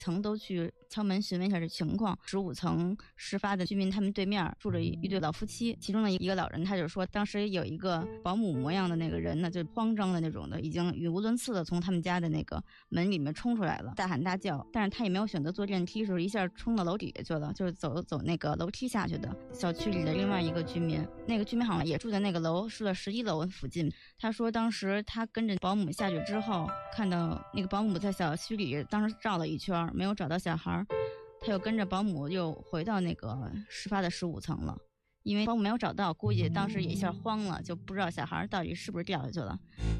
层都去敲门询问一下这情况。15层事发的居民，他们对面住着一对老夫妻，其中的一个老人他就说，当时有一个保姆模样的那个人呢，就慌张的那种的，已经语无伦次的从他们家的那个门里面冲出来了，大喊大叫，但是他也没有选择坐电梯，是一下冲到楼底下去了，就是走那个楼梯下去的。小区里的另外一个居民，那个居民好像也住在那个楼，住在11楼附近。他说当时他跟着保姆下去之后，看到那个保姆在小区里当时绕了一圈，没有找到小孩，他又跟着保姆又回到那个事发的15层了。因为保姆没有找到，估计当时也一下慌了，就不知道小孩到底是不是掉下去了。